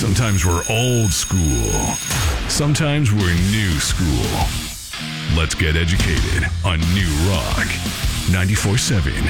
Sometimes we're old school. Sometimes we're new school. Let's get educated on New Rock 94.7